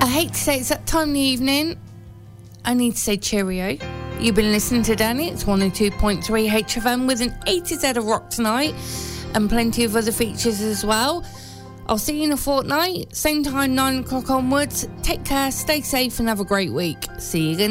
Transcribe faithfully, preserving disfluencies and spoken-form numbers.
I hate to say it's that time in the evening. I need to say cheerio. You've been listening to Danny. It's one oh two point three H F M with an A to Z of rock tonight and plenty of other features as well. I'll see you in a fortnight, same time, nine o'clock onwards. Take care, stay safe and have a great week. See you again.